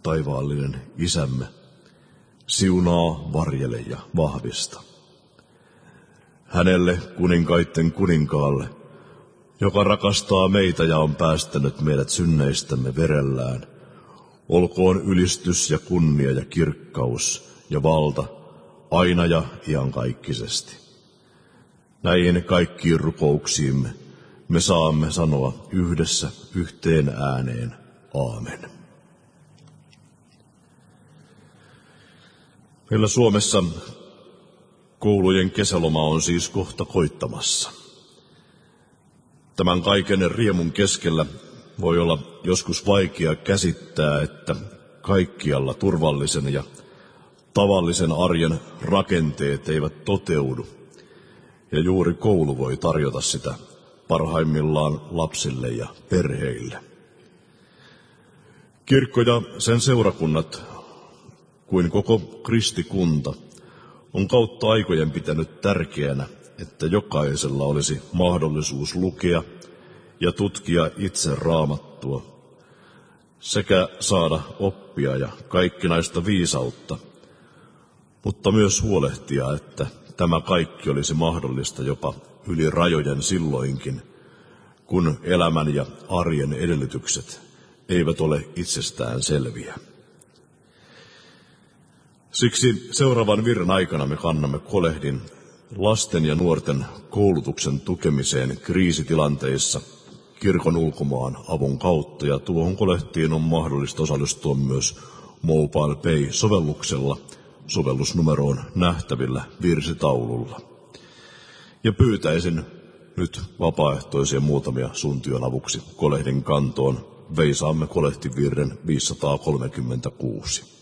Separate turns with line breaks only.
taivaallinen Isämme, siunaa, varjele ja vahvista. Hänelle kuninkaitten kuninkaalle, joka rakastaa meitä ja on päästänyt meidät synneistämme verellään, olkoon ylistys ja kunnia ja kirkkaus ja valta aina ja iankaikkisesti. Näihin kaikkiin rukouksiimme me saamme sanoa yhdessä yhteen ääneen. Aamen. Meillä Suomessa koulujen kesäloma on siis kohta koittamassa. Tämän kaiken riemun keskellä voi olla joskus vaikea käsittää, että kaikkialla turvallisen ja tavallisen arjen rakenteet eivät toteudu, ja juuri koulu voi tarjota sitä parhaimmillaan lapsille ja perheille. Kirkko ja sen seurakunnat, kuin koko kristikunta, on kautta aikojen pitänyt tärkeänä, että jokaisella olisi mahdollisuus lukea ja tutkia itse Raamattua, sekä saada oppia ja kaikkinaista viisautta, mutta myös huolehtia, että tämä kaikki olisi mahdollista jopa yli rajojen silloinkin, kun elämän ja arjen edellytykset eivät ole itsestään selviä. Siksi seuraavan virren aikana me kannamme kolehdin lasten ja nuorten koulutuksen tukemiseen kriisitilanteissa kirkon ulkomaan avun kautta, ja tuohon kolehtiin on mahdollista osallistua myös Mobile Pay-sovelluksella, sovellusnumeroon nähtävillä virsitaululla. Ja pyytäisin nyt vapaaehtoisia muutamia sun työn avuksi kolehdin kantoon. Veisaamme kolehtivirren 536.